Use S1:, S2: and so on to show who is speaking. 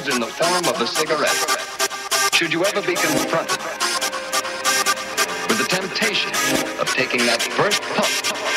S1: disclosed in the form of a cigarette. Should you ever be confronted with the temptation of taking that first puff